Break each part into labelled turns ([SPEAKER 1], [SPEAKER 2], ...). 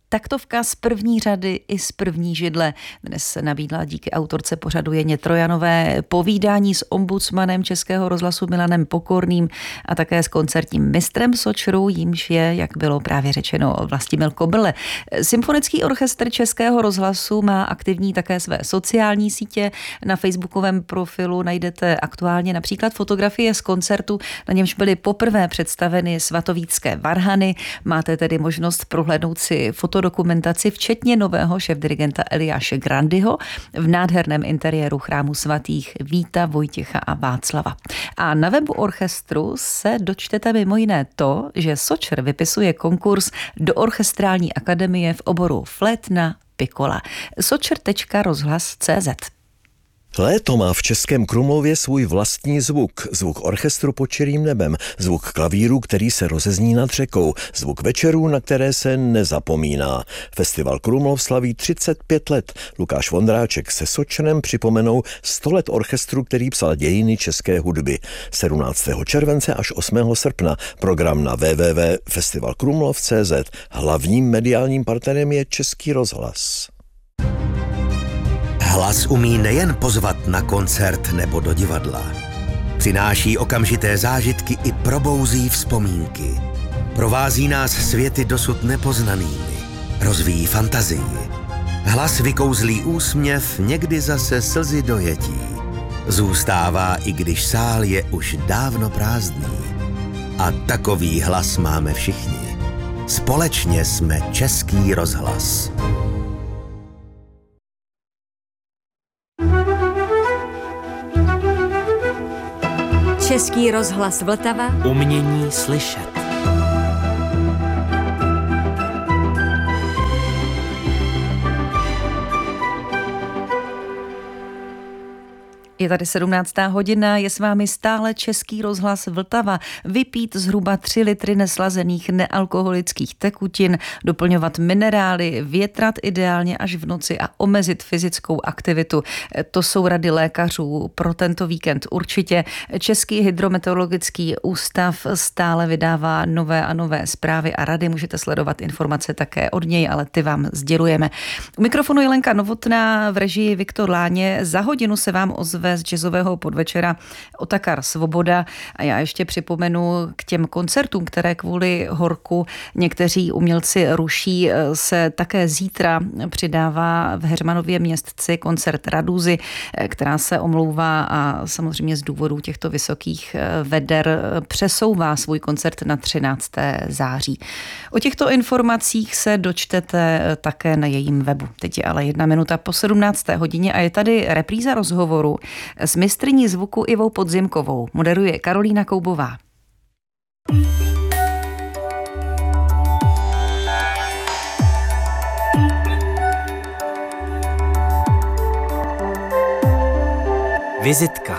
[SPEAKER 1] Taktovka z první řady i z první židle. Dnes se nabídla díky autorce pořadu Jeně Trojanové povídání s ombudsmanem Českého rozhlasu Milanem Pokorným a také s koncertním mistrem Sočru, jímž je, jak bylo právě řečeno, Vlastimil Kobrle. Symfonický orchestr Českého rozhlasu má aktivní také své sociální sítě. Na facebookovém profilu najdete aktuálně například fotografie z koncertu, na němž byly poprvé představeny svatovícké varhany. Máte tedy možnost prohlédnout si fotodokumentaci, včetně nového šéfdirigenta Eliáše Grandyho v nádherném interiéru chrámu svatých Víta, Vojtěcha a Václava. A na webu orchestru se dočtete mimo jiné to, že Sočr vypisuje konkurs do Orchestrální akademie v oboru flétna pikola. sočr.rozhlas.cz.
[SPEAKER 2] Léto má v Českém Krumlově svůj vlastní zvuk. Zvuk orchestru pod čirým nebem, zvuk klavíru, který se rozezní nad řekou, zvuk večerů, na které se nezapomíná. Festival Krumlov slaví 35 let. Lukáš Vondráček se Sočrem připomenou 100 let orchestru, který psal dějiny české hudby. 17. července až 8. srpna. Program na www.festivalkrumlov.cz. Hlavním mediálním partnerem je Český rozhlas.
[SPEAKER 3] Hlas umí nejen pozvat na koncert nebo do divadla. Přináší okamžité zážitky i probouzí vzpomínky. Provází nás světy dosud nepoznanými. Rozvíjí fantazii. Hlas vykouzlí úsměv, někdy zase slzy dojetí. Zůstává, i když sál je už dávno prázdný. A takový hlas máme všichni. Společně jsme Český rozhlas.
[SPEAKER 4] Český rozhlas Vltava.
[SPEAKER 5] Umění slyšet.
[SPEAKER 1] Je tady 17. hodina, je s vámi stále Český rozhlas Vltava. Vypít zhruba 3 litry neslazených nealkoholických tekutin, doplňovat minerály, větrat ideálně až v noci a omezit fyzickou aktivitu. To jsou rady lékařů pro tento víkend určitě. Český hydrometeorologický ústav stále vydává nové a nové zprávy a rady. Můžete sledovat informace také od něj, ale ty vám sdělujeme. U mikrofonu je Lenka Novotná, v režii Viktor Láně. Za hodinu se vám ozve z jazzového podvečera Otakar Svoboda a já ještě připomenu k těm koncertům, které kvůli horku někteří umělci ruší, se také zítra přidává v Heřmanově Městci koncert Radúzy, která se omlouvá a samozřejmě z důvodu těchto vysokých veder přesouvá svůj koncert na 13. září. O těchto informacích se dočtete také na jejím webu. Teď je ale 1 minuta po 17. hodině a je tady repríza rozhovoru s mistryní zvuku Ivou Podzimkovou. Moderuje Karolína Koubová.
[SPEAKER 5] Vizitka.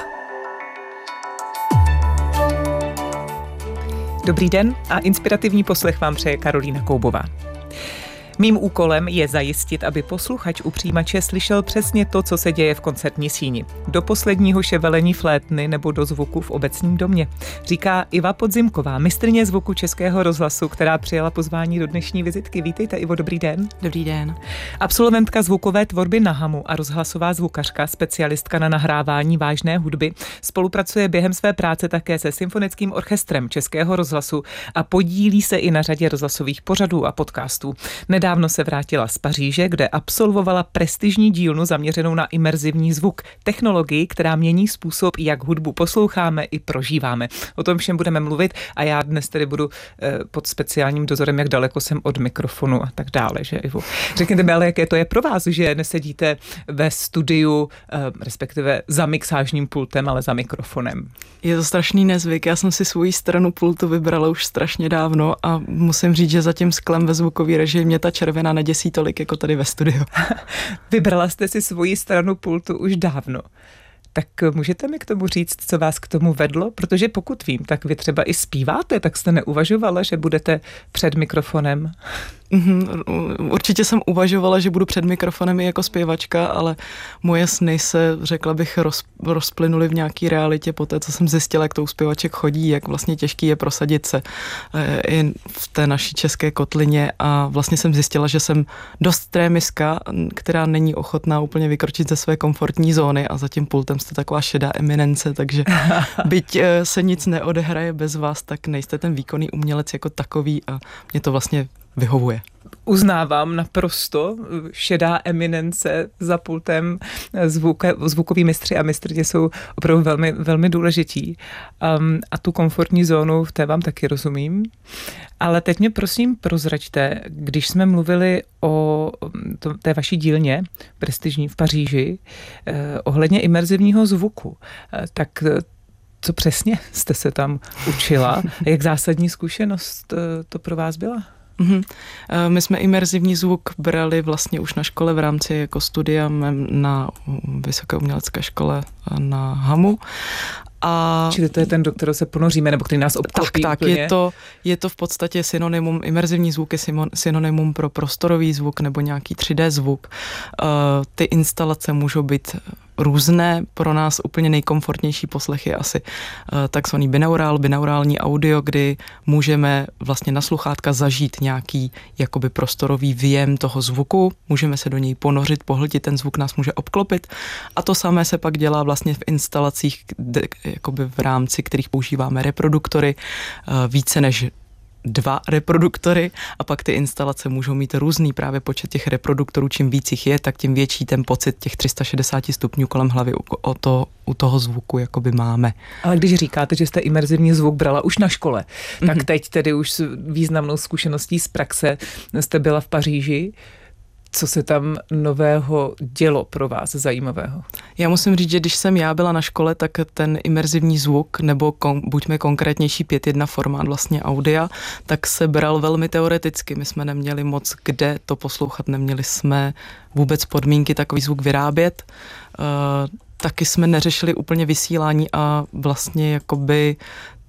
[SPEAKER 6] Dobrý den a inspirativní poslech vám přeje Karolína Koubová. Mým úkolem je zajistit, aby posluchač u přijímače slyšel přesně to, co se děje v koncertní síni. Do posledního ševelení flétny nebo do zvuku v obecním domě. Říká Iva Podzimková, mistryně zvuku Českého rozhlasu, která přijala pozvání do dnešní vizitky. Vítejte, Ivo, dobrý den.
[SPEAKER 7] Dobrý den.
[SPEAKER 6] Absolventka zvukové tvorby na Hamu a rozhlasová zvukařka, specialistka na nahrávání vážné hudby, spolupracuje během své práce také se Symfonickým orchestrem Českého rozhlasu a podílí se i na řadě rozhlasových pořadů a podcastů. Nedávno se vrátila z Paříže, kde absolvovala prestižní dílnu zaměřenou na imerzivní zvuk, technologii, která mění způsob, jak hudbu posloucháme i prožíváme. O tom všem budeme mluvit a já dnes tedy budu pod speciálním dozorem, jak daleko jsem od mikrofonu a tak dále, že Ivo. Řekněte mi, ale jaké to je pro vás, že nesedíte ve studiu, respektive za mixážním pultem, ale za mikrofonem?
[SPEAKER 7] Je to strašný nezvyk. Já jsem si svoji stranu pultu vybrala už strašně dávno a musím říct, že za tím sklem ve zvukový režii mě ta červená neděsí tolik, jako tady ve studiu.
[SPEAKER 6] Vybrala jste si svoji stranu pultu už dávno. Tak můžete mi k tomu říct, co vás k tomu vedlo? Protože pokud vím, tak vy třeba i zpíváte, tak jste neuvažovala, že budete před mikrofonem?
[SPEAKER 7] Určitě jsem uvažovala, že budu před mikrofonem i jako zpěvačka, ale moje sny se, řekla bych, rozplynuly v nějaký realitě po té, co jsem zjistila, jak to u zpěvaček chodí, jak vlastně těžký je prosadit se i v té naší české kotlině a vlastně jsem zjistila, že jsem dost trémiska, která není ochotná úplně vykročit ze své komfortní zóny a za tím pultem jste taková šedá eminence, takže byť se nic neodehraje bez vás, tak nejste ten výkonný umělec jako takový a mě to vlastně vyhovuje.
[SPEAKER 6] Uznávám naprosto, šedá eminence za pultem, zvukoví mistři a mistrně jsou opravdu velmi, velmi důležití. A tu komfortní zónu, v té vám taky rozumím. Ale teď mě prosím prozraďte, když jsme mluvili o té vaší dílně prestižní v Paříži, ohledně imerzivního zvuku, tak co přesně jste se tam učila? Jak zásadní zkušenost to pro vás byla?
[SPEAKER 7] My jsme imerzivní zvuk brali vlastně už na škole v rámci jako studia na Vysoké umělecké škole na Hamu.
[SPEAKER 6] Čili to je ten, do kterého se ponoříme, nebo který nás obklopí.
[SPEAKER 7] Tak, je to v podstatě synonymum, imerzivní zvuk je synonymum pro prostorový zvuk nebo nějaký 3D zvuk. Ty instalace můžou být různé, pro nás úplně nejkomfortnější poslech je asi takzvaný binaurální audio, kdy můžeme vlastně na sluchátka zažít nějaký jakoby prostorový věm toho zvuku, můžeme se do něj ponořit, pohltit, ten zvuk nás může obklopit a to samé se pak dělá vlastně v instalacích, jakoby v rámci kterých používáme reproduktory, více než 2 reproduktory a pak ty instalace můžou mít různý právě počet těch reproduktorů, čím víc jich je, tak tím větší ten pocit těch 360 stupňů kolem hlavy u toho zvuku jakoby máme.
[SPEAKER 6] Ale když říkáte, že jste imerzivní zvuk brala už na škole, tak teď tedy už s významnou zkušeností z praxe jste byla v Paříži. Co se tam nového dělo pro vás zajímavého?
[SPEAKER 7] Já musím říct, že když jsem já byla na škole, tak ten imerzivní zvuk, nebo buďme konkrétnější 5.1 formát vlastně audia, tak se bral velmi teoreticky. My jsme neměli moc kde to poslouchat, neměli jsme vůbec podmínky takový zvuk vyrábět. Taky jsme neřešili úplně vysílání a vlastně jakoby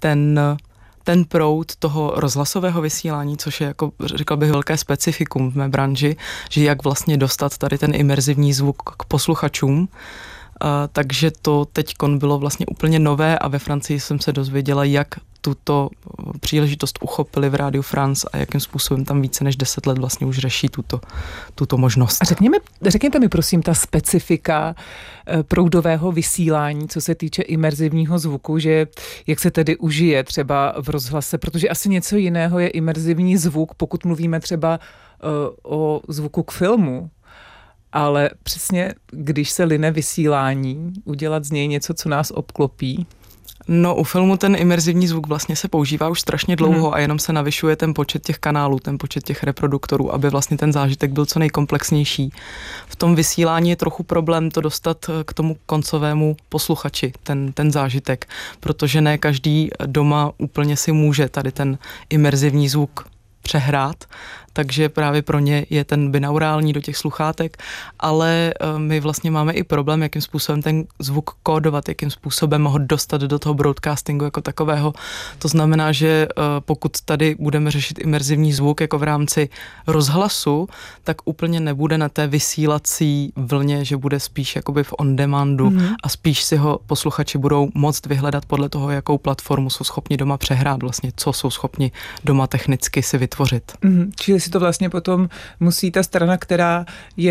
[SPEAKER 7] ten proud toho rozhlasového vysílání, což je, jako řekl bych, velké specifikum v mé branži, že jak vlastně dostat tady ten imerzivní zvuk k posluchačům. Takže to teďkon bylo vlastně úplně nové a ve Francii jsem se dozvěděla, jak tuto příležitost uchopili v Rádiu France a jakým způsobem tam více než 10 let vlastně už řeší tuto možnost.
[SPEAKER 6] A řekněte mi prosím ta specifika proudového vysílání, co se týče imerzivního zvuku, že jak se tedy užije třeba v rozhlase, protože asi něco jiného je imerzivní zvuk, pokud mluvíme třeba o zvuku k filmu, ale přesně když se line vysílání, udělat z něj něco, co nás obklopí.
[SPEAKER 7] No, u filmu ten imerzivní zvuk vlastně se používá už strašně dlouho a jenom se navyšuje ten počet těch kanálů, ten počet těch reproduktorů, aby vlastně ten zážitek byl co nejkomplexnější. V tom vysílání je trochu problém to dostat k tomu koncovému posluchači, ten zážitek, protože ne každý doma úplně si může tady ten imerzivní zvuk přehrát, takže právě pro ně je ten binaurální do těch sluchátek, ale my vlastně máme i problém, jakým způsobem ten zvuk kódovat, jakým způsobem ho dostat do toho broadcastingu jako takového. To znamená, že pokud tady budeme řešit imerzivní zvuk jako v rámci rozhlasu, tak úplně nebude na té vysílací vlně, že bude spíš jakoby v on demandu a spíš si ho posluchači budou moct vyhledat podle toho, jakou platformu jsou schopni doma přehrát, vlastně co jsou schopni doma technicky si vytvořit.
[SPEAKER 6] Čili si to vlastně potom musí ta strana, která je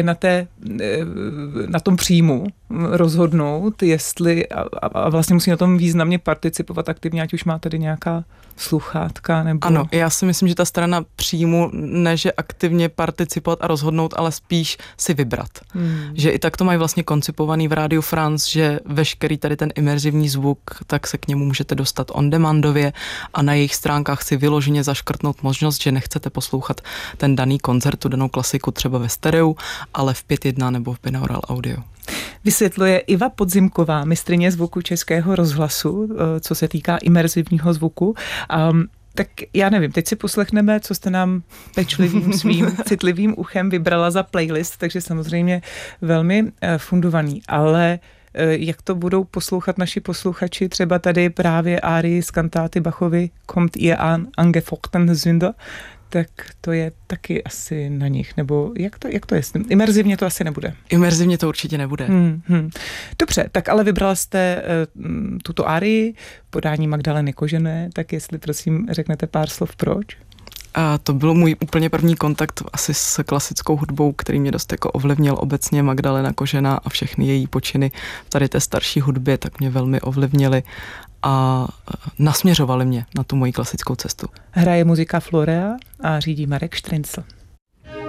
[SPEAKER 6] na tom příjmu rozhodnout, jestli a vlastně musí na tom významně participovat aktivně, ať už má tady nějaká sluchátka nebo...
[SPEAKER 7] Ano, já si myslím, že ta strana příjmu ne, že aktivně participovat a rozhodnout, ale spíš si vybrat. Že i tak to mají vlastně koncipovaný v Rádiu France, že veškerý tady ten imerzivní zvuk, tak se k němu můžete dostat on demandově a na jejich stránkách si vyloženě zaškrtnout možnost, že nechcete poslouchat ten daný koncert, tu danou klasiku třeba ve stereu, ale v 5.1 nebo v binaural audio.
[SPEAKER 6] Vysvětluje Iva Podzimková, mistryně zvuku Českého rozhlasu, co se týká imerzivního zvuku. Tak já nevím, teď si poslechneme, co jste nám pečlivým svým citlivým uchem vybrala za playlist, takže samozřejmě velmi fundovaný, ale jak to budou poslouchat naši posluchači, třeba tady právě árii z kantáty Bachovy Kommt ihr an angefochten Sünder, tak to je taky asi na nich, nebo jak to je? Imerzivně to asi nebude.
[SPEAKER 7] Imerzivně to určitě nebude.
[SPEAKER 6] Dobře, tak ale vybrala jste tuto árii, podání Magdaleny Kožené, tak jestli prosím řeknete pár slov proč?
[SPEAKER 7] A to byl můj úplně první kontakt asi s klasickou hudbou, který mě dost jako ovlivnil obecně. Magdalena Kožená a všechny její počiny v tady té starší hudbě, tak mě velmi ovlivnili a nasměřovali mě na tu moji klasickou cestu.
[SPEAKER 6] Hraje muzika Florea a řídí Marek Štryncl.